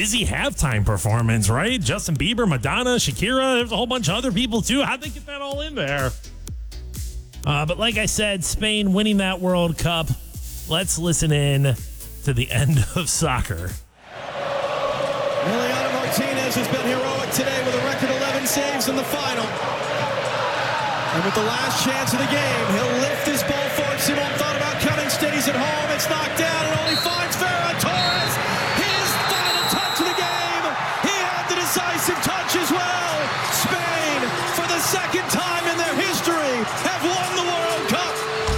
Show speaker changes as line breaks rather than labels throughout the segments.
busy halftime performance, right? Justin Bieber, Madonna, Shakira, there's a whole bunch of other people too. How'd they get that all in there? But like I said, Spain winning that World Cup. Let's listen in to the end of soccer.
Emiliano Martinez has been heroic today with a record 11 saves in the final. And with the last chance of the game, he'll lift this ball forward. Simon thought about coming, stays at home. It's knocked down and only finds Ferran Torres. His final touch of the game. He had the decisive touch as well. Spain, for the second time in their history, have won the World Cup.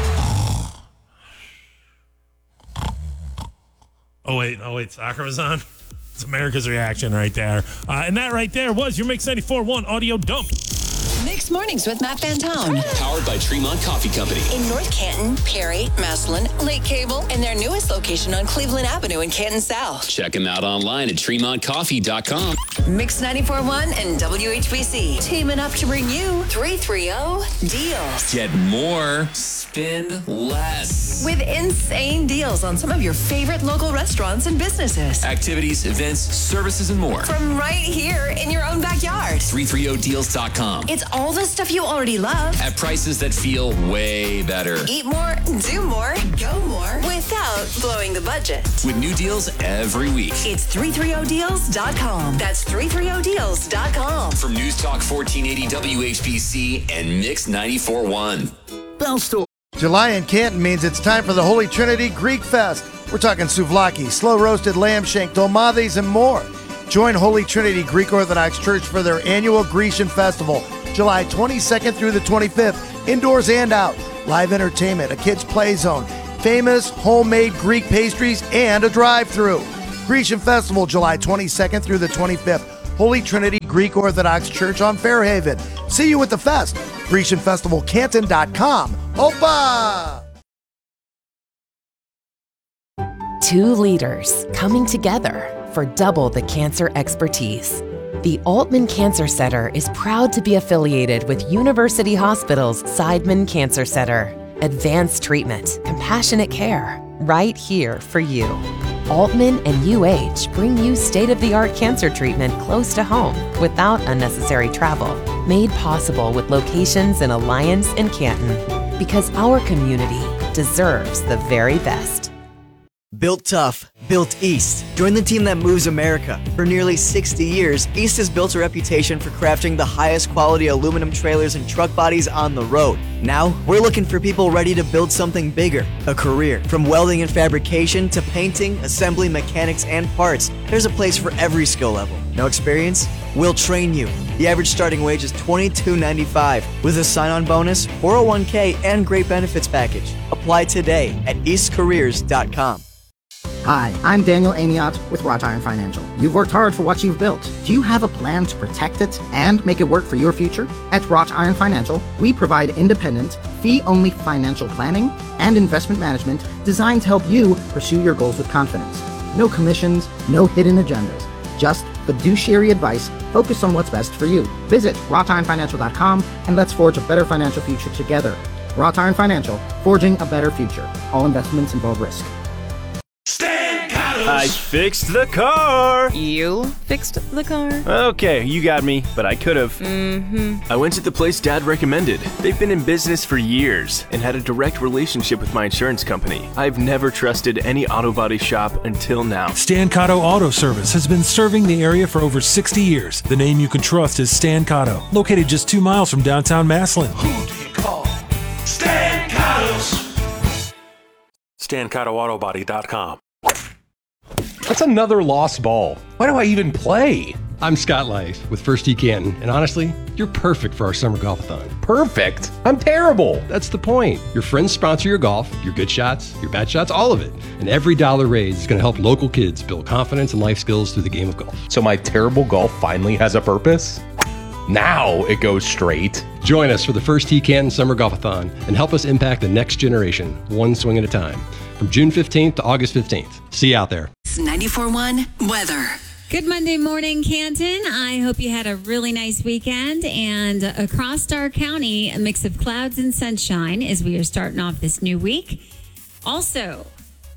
Oh, wait, soccer was on? It's America's reaction right there. And that right there was your Mix 94.1 audio dump.
Mixed Mornings with Matt Fantone.
Powered by Tremont Coffee Company.
In North Canton, Perry, Massillon, Lake Cable, and their newest location on Cleveland Avenue in Canton South.
Check them out online at TremontCoffee.com.
Mix 94.1 and WHBC teaming up to bring you 330 Deals.
Get more, spend less.
With insane deals on some of your favorite local restaurants and businesses.
Activities, events, services, and more.
From right here in your own backyard.
330deals.com.
It's all the stuff you already love.
At prices that feel way better.
Eat more, do more, go more without blowing the budget.
With new deals every week.
It's 330deals.com. That's 330deals.com.
From News Talk 1480 WHBC and Mix 94.1.
Bell Store. July in Canton means it's time for the Holy Trinity Greek Fest. We're talking souvlaki, slow-roasted lamb shank, dolmades, and more. Join Holy Trinity Greek Orthodox Church for their annual Grecian Festival, July 22nd through the 25th, indoors and out. Live entertainment, a kids' play zone, famous homemade Greek pastries, and a drive-thru. Grecian Festival, July 22nd through the 25th. Holy Trinity Greek Orthodox Church on Fairhaven. See you at the fest. GrecianFestivalCanton.com. Opa!
Two leaders coming together for double the cancer expertise. The Altman Cancer Center is proud to be affiliated with University Hospital's Seidman Cancer Center. Advanced treatment, compassionate care, right here for you. Altman and UH bring you state-of-the-art cancer treatment close to home without unnecessary travel. Made possible with locations in Alliance and Canton. Because our community deserves the very best.
Built tough, built East. Join the team that moves America. For nearly 60 years, East has built a reputation for crafting the highest quality aluminum trailers and truck bodies on the road. Now, we're looking for people ready to build something bigger, a career. From welding and fabrication to painting, assembly, mechanics, and parts, there's a place for every skill level. No experience? We'll train you. The average starting wage is $22.95 with a sign-on bonus, 401k, and great benefits package. Apply today at eastcareers.com.
Hi, I'm Daniel Amiot with Wrought Iron Financial. You've worked hard for what you've built. Do you have a plan to protect it and make it work for your future? At Wrought Iron Financial, we provide independent, fee-only financial planning and investment management designed to help you pursue your goals with confidence. No commissions, no hidden agendas. Just fiduciary advice focused on what's best for you. Visit wroughtironfinancial.com and let's forge a better financial future together. Wrought Iron Financial, forging a better future. All investments involve risk.
I fixed the car.
You fixed the car?
Okay, you got me, but I could have. I went to the place Dad recommended. They've been in business for years and had a direct relationship with my insurance company. I've never trusted any auto body shop until now.
Stancato Auto Service has been serving the area for over 60 years. The name you can trust is Stancato, located just 2 miles from downtown Massillon.
Who do you call? Stancato's.
StancatoAutobody.com.
That's another lost ball. Why do I even play? I'm Scott Life with First Tee Canton, and honestly, you're perfect for our summer golf-a-thon. Perfect? I'm terrible. That's the point. Your friends sponsor your golf, your good shots, your bad shots, all of it. And every dollar raised is going to help local kids build confidence and life skills through the game of golf.
So my terrible golf finally has a purpose? Now it goes straight.
Join us for the First Tee Canton Summer Golf-a-thon and help us impact the next generation, one swing at a time. From June 15th to August 15th. See you out there.
94.1 weather.
Good Monday morning, Canton. I hope you had a really nice weekend. And across our county, a mix of clouds and sunshine as we are starting off this new week. Also,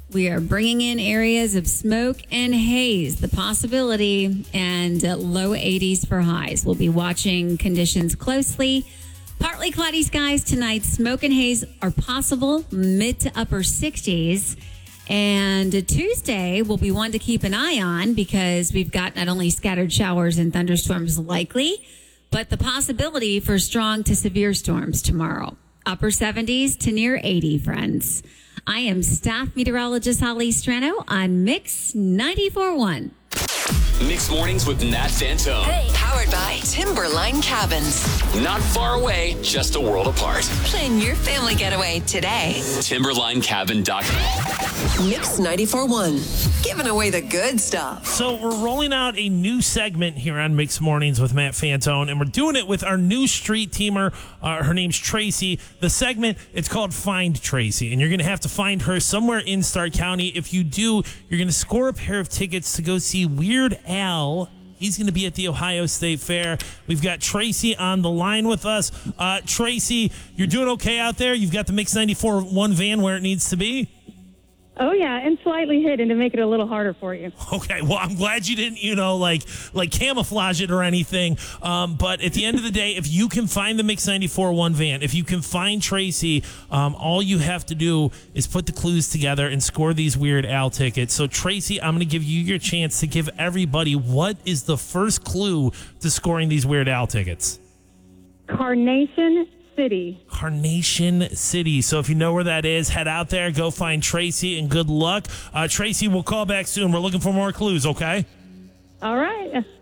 We are bringing in areas of smoke and haze, the possibility, and low 80s for highs. We'll be watching conditions closely. Partly cloudy skies tonight. Smoke and haze are possible, mid to upper 60s. And Tuesday will be one to keep an eye on because we've got not only scattered showers and thunderstorms likely, but the possibility for strong to severe storms tomorrow. Upper 70s to near 80, friends. I am staff meteorologist Holly Strano on Mix 94.1.
Mixed Mornings with Nat Fantone.
Hey, powered by Timberline Cabins.
Not far away, just a world apart.
Plan your family getaway today.
TimberlineCabin.com.
Mix 94.1. Giving away the good stuff.
So we're rolling out a new segment here on Mixed Mornings with Matt Fantone, and we're doing it with our new street teamer. Her name's Tracy. The segment, it's called Find Tracy, and you're going to have to find her somewhere in Stark County. If you do, you're going to score a pair of tickets to go see Weird Al. He's going to be at the Ohio State Fair. We've got Tracy on the line with us. Tracy, you're doing okay out there? You've got the Mix 94.1 van where it needs to be?
Oh, yeah, and slightly hidden to make it a little harder for you.
Okay, well, I'm glad you didn't, like camouflage it or anything. But at the end of the day, if you can find the Mix 94.1 van, if you can find Tracy, all you have to do is put the clues together and score these Weird Al tickets. So, Tracy, I'm going to give you your chance to give everybody what is the first clue to scoring these Weird Al tickets.
Carnation City.
Carnation City. So if you know where that is, head out there, go find Tracy, and good luck. Tracy, we'll call back soon. We're looking for more clues, okay?
All right.